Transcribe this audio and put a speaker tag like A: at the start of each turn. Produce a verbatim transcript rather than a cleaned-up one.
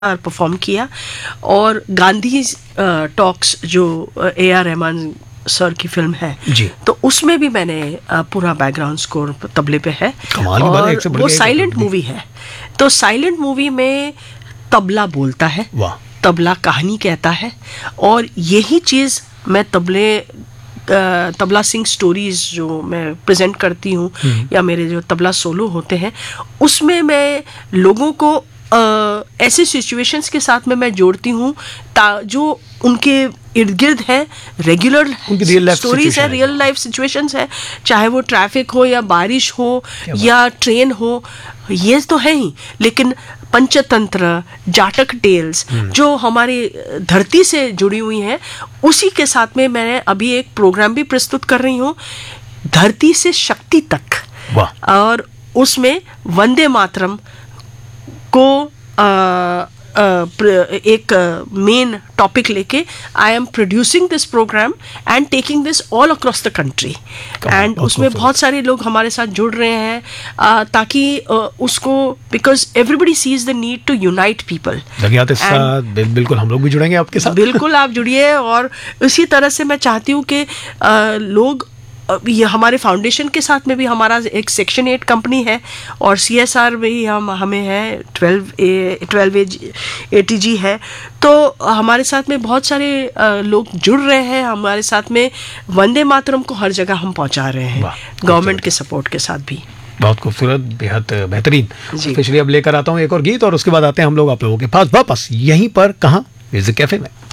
A: Perform किया। और Gandhi talks जो ए आर रहमान सर की फिल्म है
B: जी।
A: तो उसमें भी मैंने अ, पूरा बैकग्राउंड स्कोर तबले पे है।
B: कमाल की बात है, एक से
A: और
B: बढ़
A: वो
B: के एक
A: साइलेंट
B: फिल्म।
A: मूवी है, तो साइलेंट मूवी में तबला बोलता है,
B: वाह।
A: तबला कहानी कहता है। और यही चीज़ मैं तबले अ, तबला सिंग स्टोरीज जो मैं प्रेजेंट करती हूँ या मेरे जो तबला सोलो होते हैं उसमें मैं लोगों को अ, ऐसे सिचुएशंस के साथ में मैं जोड़ती हूँ जो उनके इर्द गिर्द है, रेगुलर
B: उनकी real life
A: स्टोरीज है,
B: situation है।
A: रियल लाइफ सिचुएशंस है, चाहे वो ट्रैफिक हो या बारिश हो या ट्रेन हो, ये तो है ही। लेकिन पंचतंत्र, जाटक टेल्स जो हमारी धरती से जुड़ी हुई हैं, उसी के साथ में मैं अभी एक प्रोग्राम भी प्रस्तुत कर रही हूँ, धरती से शक्ति तक।
B: वाह।
A: और उसमें वंदे मातरम को आ, आ, एक मेन टॉपिक लेके I am producing this programme and taking this all across the country. And उसमें बहुत सारे लोग हमारे साथ जुड़ रहे हैं आ, ताकि आ, उसको because everybody sees the need to unite people.
B: बिल्कुल हम लोग भी जुड़ेंगे आपके साथ।
A: बिल्कुल आप जुड़िए। और इसी तरह से मैं चाहती हूँ कि आ, लोग ये हमारे फाउंडेशन के साथ में भी हमारा एक सेक्शन एट कंपनी है और सी एस आर भी हम हमें है twelve A twelve A T G है। तो हमारे साथ में बहुत सारे लोग जुड़ रहे हैं हमारे साथ में। वंदे मातरम को हर जगह हम पहुंचा रहे हैं गवर्नमेंट के सपोर्ट के साथ भी।
B: बहुत खूबसूरत, बेहद बेहतरीन। स्पेशली अब लेकर आता हूँ एक और गीत और उसके बाद आते हैं हम लोग आप लोगों के पास वापस यहीं पर, कहाँ, म्यूजिक कैफे में।